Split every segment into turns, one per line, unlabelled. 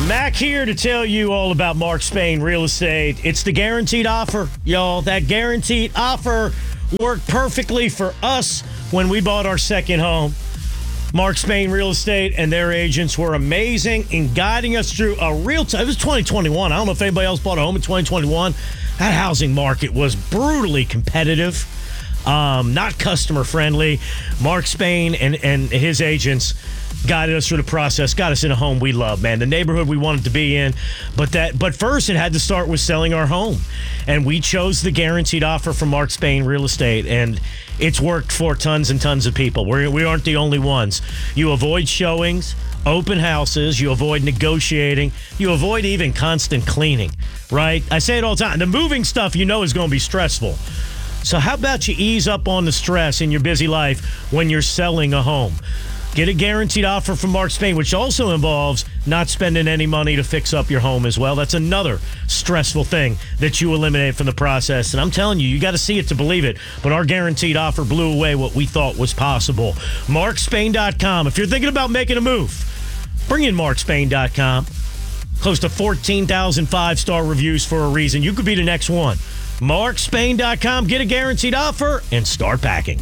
Mac here to tell you all about Mark Spain Real Estate. It's the guaranteed offer, y'all. That guaranteed offer worked perfectly for us when we bought our second home. Mark Spain Real Estate and their agents were amazing in guiding us through a real time. It was 2021. I don't know if anybody else bought a home in 2021. That housing market was brutally competitive, not customer friendly. Mark Spain and his agents guided us through the process, got us in a home we love, man. The neighborhood we wanted to be in. But first it had to start with selling our home. And we chose the guaranteed offer from Mark Spain Real Estate. And it's worked for tons and tons of people. We aren't the only ones. You avoid showings, open houses, you avoid negotiating, you avoid even constant cleaning, right? I say it all the time. The moving stuff is going to be stressful. So how about you ease up on the stress in your busy life when you're selling a home? Get a guaranteed offer from Mark Spain, which also involves not spending any money to fix up your home as well. That's another stressful thing that you eliminate from the process. And I'm telling you, you got to see it to believe it. But our guaranteed offer blew away what we thought was possible. MarkSpain.com. If you're thinking about making a move, bring in MarkSpain.com. Close to 14,000 five-star reviews for a reason. You could be the next one. MarkSpain.com. Get a guaranteed offer and start packing.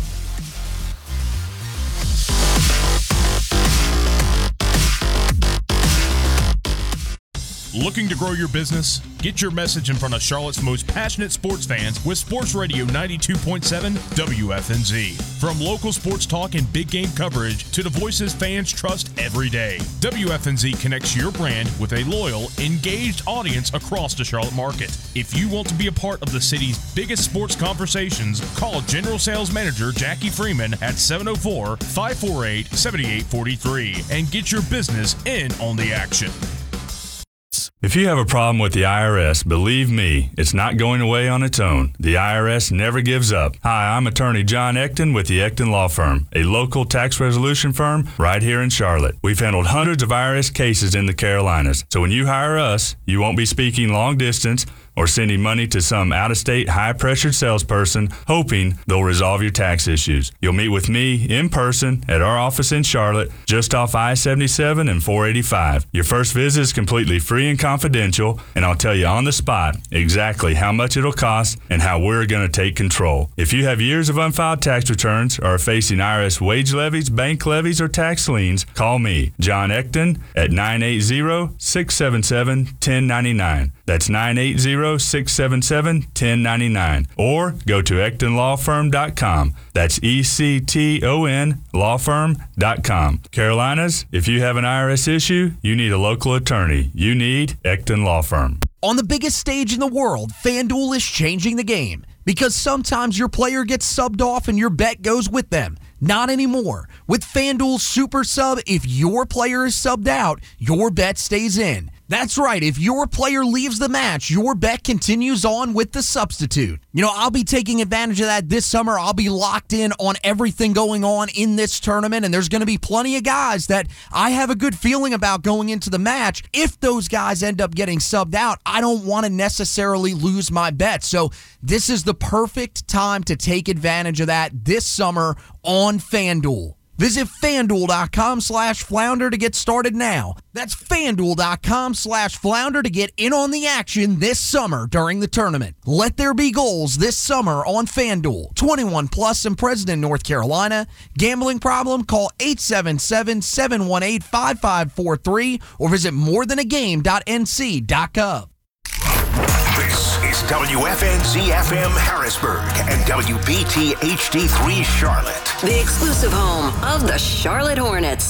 Looking to grow your business? Get your message in front of Charlotte's most passionate sports fans with Sports Radio 92.7 WFNZ. From local sports talk and big game coverage to the voices fans trust every day, WFNZ connects your brand with a loyal, engaged audience across the Charlotte market. If you want to be a part of the city's biggest sports conversations, call General Sales Manager Jackie Freeman at 704-548-7843 and get your business in on the action.
If you have a problem with the IRS, believe me, it's not going away on its own. The IRS never gives up. Hi, I'm attorney John Ecton with the Ecton Law Firm, a local tax resolution firm right here in Charlotte. We've handled hundreds of IRS cases in the Carolinas, so when you hire us, you won't be speaking long distance or sending money to some out-of-state, high-pressured salesperson hoping they'll resolve your tax issues. You'll meet with me in person at our office in Charlotte, just off I-77 and 485. Your first visit is completely free and confidential, and I'll tell you on the spot exactly how much it'll cost and how we're going to take control. If you have years of unfiled tax returns or are facing IRS wage levies, bank levies, or tax liens, call me, John Ecton, at 980-677-1099. That's 980-677-1099. Or go to EctonLawFirm.com. That's ECTON lawfirm.com. Carolinas, if you have an IRS issue, you need a local attorney. You need Ecton Law Firm.
On the biggest stage in the world, FanDuel is changing the game. Because sometimes your player gets subbed off and your bet goes with them. Not anymore. With FanDuel's Super Sub, if your player is subbed out, your bet stays in. That's right. If your player leaves the match, your bet continues on with the substitute. I'll be taking advantage of that this summer. I'll be locked in on everything going on in this tournament, and there's going to be plenty of guys that I have a good feeling about going into the match. If those guys end up getting subbed out, I don't want to necessarily lose my bet. So this is the perfect time to take advantage of that this summer on FanDuel. Visit FanDuel.com/flounder to get started now. That's FanDuel.com/flounder to get in on the action this summer during the tournament. Let there be goals this summer on FanDuel. 21 plus in President, North Carolina. Gambling problem? Call 877-718-5543 or visit morethanagame.nc.gov.
This is WFNZ-FM Harrisburg and WBT HD3 Charlotte.
The exclusive home of the Charlotte Hornets.